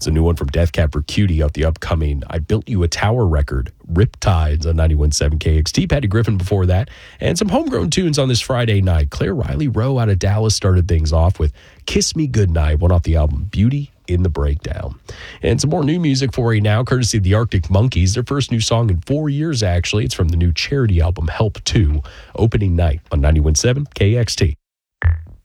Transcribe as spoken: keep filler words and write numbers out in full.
It's a new one from Death Cab for Cutie out the upcoming I Built You a Tower record, Riptides on ninety-one point seven K X T. Patty Griffin before that. And some homegrown tunes on this Friday night. Claire Riley Rowe out of Dallas started things off with Kiss Me Goodnight, one off the album Beauty in the Breakdown. And some more new music for you now, courtesy of the Arctic Monkeys. Their first new song in four years, actually. It's from the new charity album Help two, opening night on ninety-one point seven K X T.